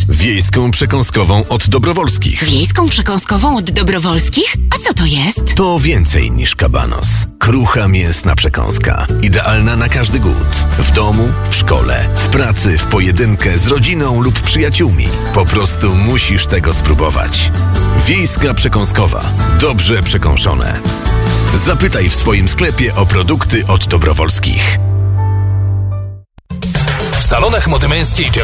Wiejską przekąskową od Dobrowolskich. Wiejską przekąskową od Dobrowolskich? A co to jest? To więcej niż kabanos. Krucha mięsna przekąska. Idealna na każdy głód. W domu, w szkole, w pracy, w pojedynkę, z rodziną lub przyjaciółmi. Po prostu musisz tego spróbować. Wiejska przekąskowa. Dobrze przekąszone. Zapytaj w swoim sklepie o produkty od Dobrowolskich. W salonach Mody Męskiej